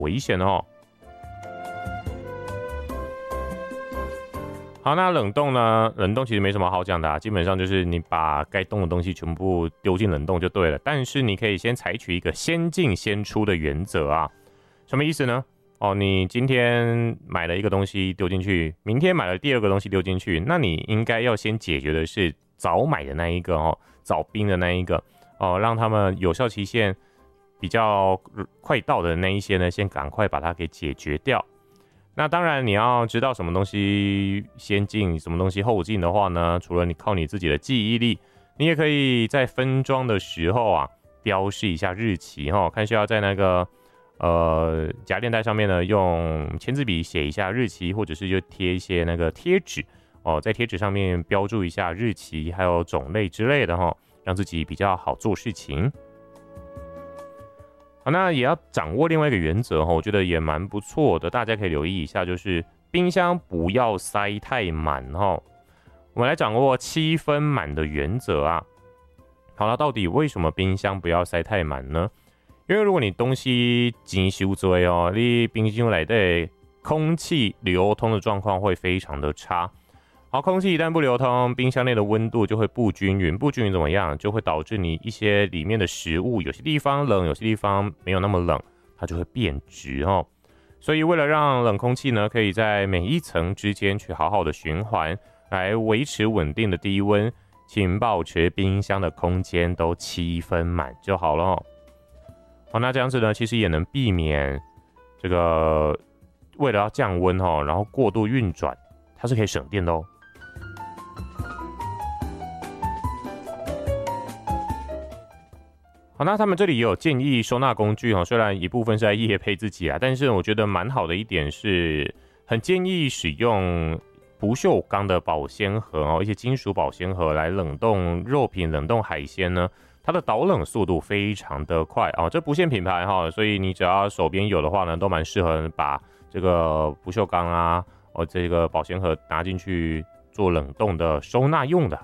危险哦。好，那冷冻呢？冷冻其实没什么好讲的基本上就是你把该冻的东西全部丢进冷冻就对了。但是你可以先采取一个先进先出的原则啊，什么意思呢？你今天买了一个东西丢进去，明天买了第二个东西丢进去，那你应该要先解决的是早买的那一个早冰的那一个让他们有效期限比较快到的那一些呢，先赶快把它给解决掉。那当然，你要知道什么东西先进，什么东西后进的话呢，除了你靠你自己的记忆力，你也可以在分装的时候标示一下日期看需要在那个夹链袋上面呢，用签字笔写一下日期，或者是就贴一些那个贴纸在贴纸上面标注一下日期，还有种类之类的让自己比较好做事情。好，那也要掌握另外一个原则我觉得也蛮不错的，大家可以留意一下，就是冰箱不要塞太满我们来掌握7分满的原则啊。好了，到底为什么冰箱不要塞太满呢？因为如果你东西真太多你冰箱内的空气流通的状况会非常的差。好，空气一旦不流通，冰箱内的温度就会不均匀，不均匀怎么样？就会导致你一些里面的食物，有些地方冷，有些地方没有那么冷，它就会变质所以为了让冷空气呢，可以在每一层之间去好好的循环，来维持稳定的低温，请保持冰箱的空间都7分满就好了好，那这样子呢，其实也能避免这个为了要降温然后过度运转，它是可以省电的好，那他们这里也有建议收纳工具虽然一部分是在业配自己但是我觉得蛮好的一点是，很建议使用不锈钢的保鲜盒一些金属保鲜盒来冷冻肉品、冷冻海鲜呢，它的导冷速度非常的快这不限品牌所以你只要手边有的话呢，都蛮适合把这个不锈钢这个保鲜盒拿进去做冷冻的收纳用的。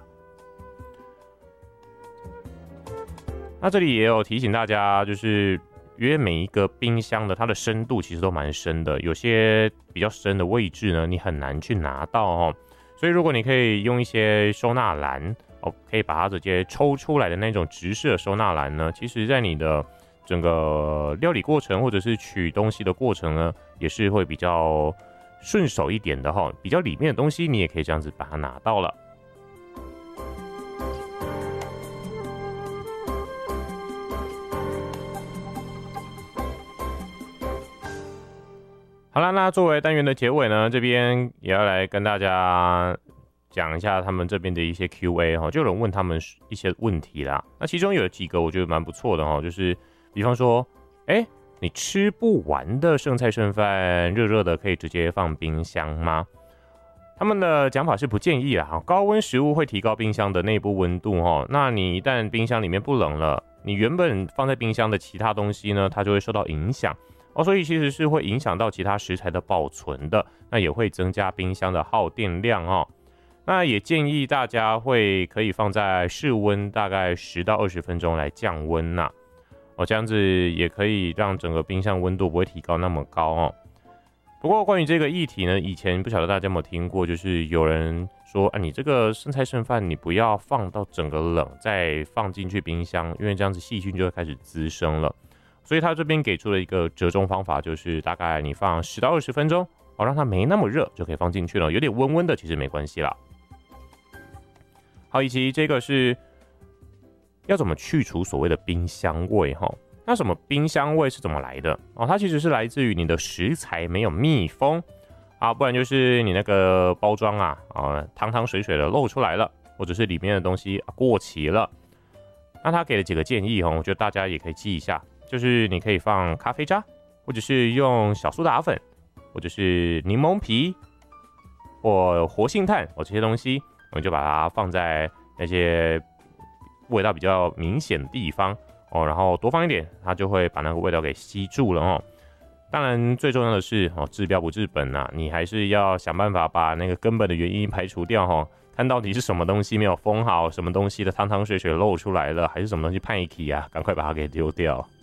那这里也有提醒大家，就是因为每一个冰箱的它的深度其实都蛮深的，有些比较深的位置呢，你很难去拿到所以如果你可以用一些收纳篮可以把它直接抽出来的那种直式的收纳篮呢，其实在你的整个料理过程或者是取东西的过程呢，也是会比较顺手一点的比较里面的东西你也可以这样子把它拿到了。好啦，那作为单元的结尾呢，这边也要来跟大家讲一下他们这边的一些 Q&A 就有人问他们一些问题啦。那其中有几个我觉得蛮不错的就是比方说你吃不完的剩菜剩饭热热的可以直接放冰箱吗？他们的讲法是不建议啦，高温食物会提高冰箱的内部温度那你一旦冰箱里面不冷了，你原本放在冰箱的其他东西呢，它就会受到影响所以其实是会影响到其他食材的保存的，那也会增加冰箱的耗电量那也建议大家可以放在室温大概10到20分钟来降温这样子也可以让整个冰箱温度不会提高那么高不过关于这个议题呢，以前不晓得大家有没有听过，就是有人说你这个剩菜剩饭你不要放到整个冷再放进去冰箱，因为这样子细菌就会开始滋生了。所以他这边给出了一个折中方法，就是大概你放10到20分钟让它没那么热就可以放进去了，有点温温的其实没关系啦。好，以及这个是要怎么去除所谓的冰箱味那什么冰箱味是怎么来的它其实是来自于你的食材没有密封不然就是你那个包装汤汤水水的漏出来了，或者是里面的东西过期了。那他给了几个建议我觉得大家也可以记一下，就是你可以放咖啡渣，或者是用小苏打粉，或者是柠檬皮或活性炭这些东西，我们就把它放在那些味道比较明显的地方然后多放一点，它就会把那个味道给吸住了当然最重要的是治标不治本你还是要想办法把那个根本的原因排除掉看到底是什么东西没有封好，什么东西的汤汤水水漏出来了，还是什么东西派气赶快把它给丢掉。